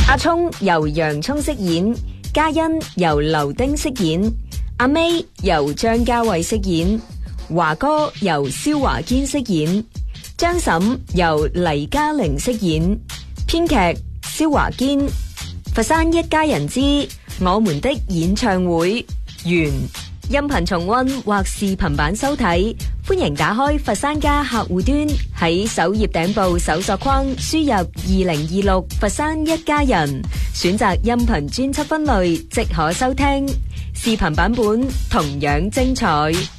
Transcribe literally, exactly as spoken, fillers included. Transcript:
阿聰由洋蔥飾演，嘉欣由劉丁飾演，阿 May 由張家偉飾演，華哥由蕭華堅飾演，張嬸由黎嘉玲飾演，編劇蕭華堅。佛山一家人之我們的演唱會完，音頻重溫或視頻版收睇，歡迎打開佛山家客戶端，喺首頁頂部搜索框輸入二零二六佛山一家人，選擇音頻專輯分類即可收聽，視頻版本同樣精彩。